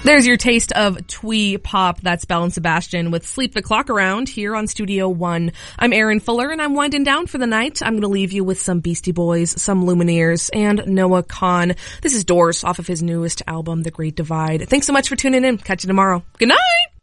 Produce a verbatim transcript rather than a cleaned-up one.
There's your taste of twee pop. That's Belle and Sebastian with Sleep the Clock Around here on Studio One. I'm Erin Fuller, and I'm winding down for the night. I'm going to leave you with some Beastie Boys, some Lumineers, and Noah Kahan. This is Doors off of his newest album, The Great Divide. Thanks so much for tuning in. Catch you tomorrow. Good night!